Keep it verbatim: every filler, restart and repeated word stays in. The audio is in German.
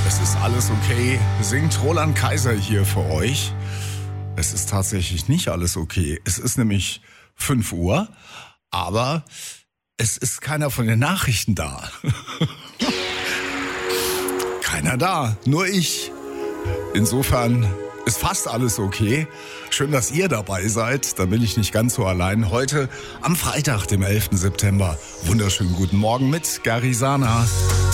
Es ist alles okay, singt Roland Kaiser hier für euch. Es ist tatsächlich nicht alles okay. Es ist nämlich fünf Uhr, aber es ist keiner von den Nachrichten da. Keiner da, nur ich. Insofern ist fast alles okay. Schön, dass ihr dabei seid. Da bin ich nicht ganz so allein. Heute am Freitag, dem elften September. Wunderschönen guten Morgen mit Gary Sana.